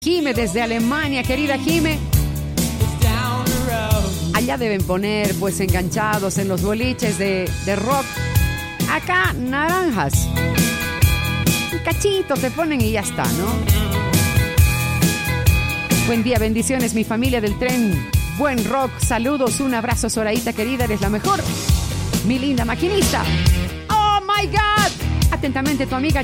Jime desde Alemania, querida Jime. Allá deben poner, pues, enganchados en los boliches de rock. Acá, naranjas. Un cachito te ponen y ya está, ¿no? Buen día, bendiciones, mi familia del tren. Buen rock, saludos, un abrazo, Zoraíta querida, eres la mejor. Mi linda maquinista. Oh my God. Atentamente, tu amiga